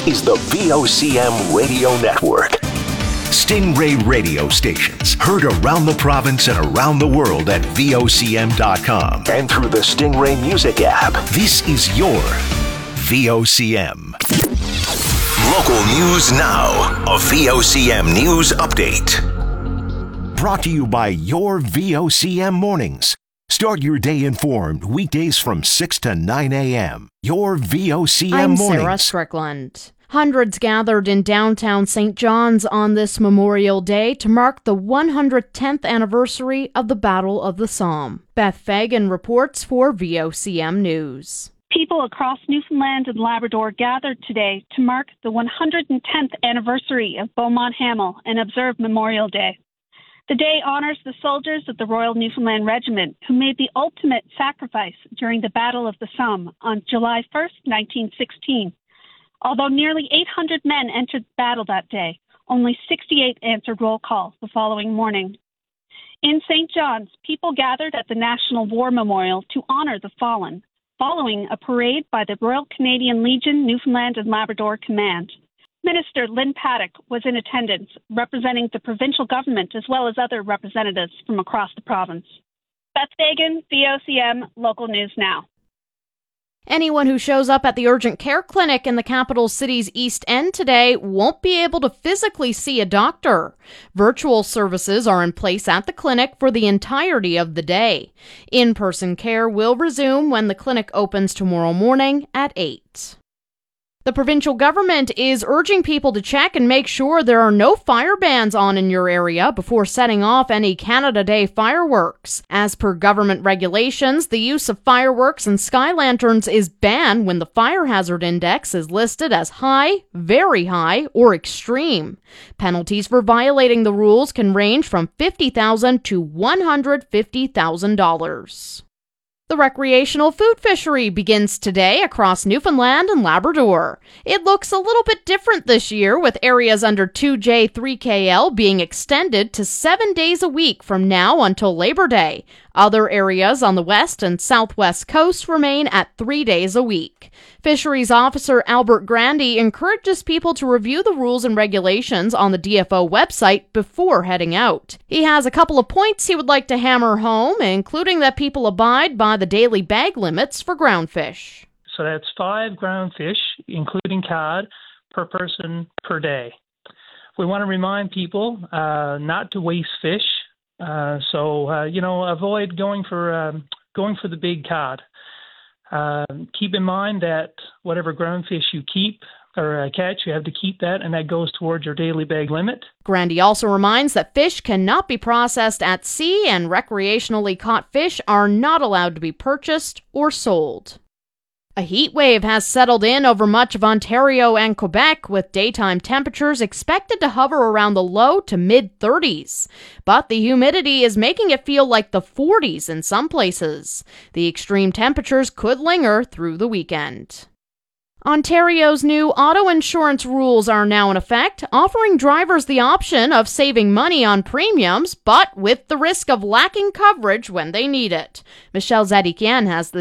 This is the VOCM Radio Network. Stingray radio stations heard around the province and around the world at VOCM.com and through the Stingray Music app. This is your VOCM. Local news now. A VOCM news update. Brought to you by your VOCM mornings. Start your day informed weekdays from 6 to 9 a.m. Your VOCM I'm mornings. Sarah Strickland. Hundreds gathered in downtown St. John's on this Memorial Day to mark the 110th anniversary of the Battle of the Somme. Beth Fagan reports for VOCM News. People across Newfoundland and Labrador gathered today to mark the 110th anniversary of Beaumont Hamel and observe Memorial Day. The day honors the soldiers of the Royal Newfoundland Regiment who made the ultimate sacrifice during the Battle of the Somme on July 1st, 1916. Although nearly 800 men entered battle that day, only 68 answered roll call the following morning. In St. John's, people gathered at the National War Memorial to honor the fallen, following a parade by the Royal Canadian Legion Newfoundland and Labrador Command. Minister Lynn Paddock was in attendance, representing the provincial government as well as other representatives from across the province. Beth Fagan, VOCM, Local News Now. Anyone who shows up at the urgent care clinic in the capital city's East End today won't be able to physically see a doctor. Virtual services are in place at the clinic for the entirety of the day. In-person care will resume when the clinic opens tomorrow morning at 8. The provincial government is urging people to check and make sure there are no fire bans on in your area before setting off any Canada Day fireworks. As per government regulations, the use of fireworks and sky lanterns is banned when the fire hazard index is listed as high, very high, or extreme. Penalties for violating the rules can range from $50,000 to $150,000. The recreational food fishery begins today across Newfoundland and Labrador. It looks a little bit different this year, with areas under 2J3KL being extended to 7 days a week from now until Labor Day. Other areas on the west and southwest coast remain at 3 days a week. Fisheries Officer Albert Grandy encourages people to review the rules and regulations on the DFO website before heading out. He has a couple of points he would like to hammer home, including that people abide by the daily bag limits for groundfish. So that's 5 groundfish, including cod, per person per day. We want to remind people not to waste fish. Avoid going for the big cod. Keep in mind that whatever groundfish you keep or catch, you have to keep that, and that goes towards your daily bag limit. Grandy also reminds that fish cannot be processed at sea, and recreationally caught fish are not allowed to be purchased or sold. A heat wave has settled in over much of Ontario and Quebec, with daytime temperatures expected to hover around the low to mid-30s. But the humidity is making it feel like the 40s in some places. The extreme temperatures could linger through the weekend. Ontario's new auto insurance rules are now in effect, offering drivers the option of saving money on premiums, but with the risk of lacking coverage when they need it. Michelle Zadikian has the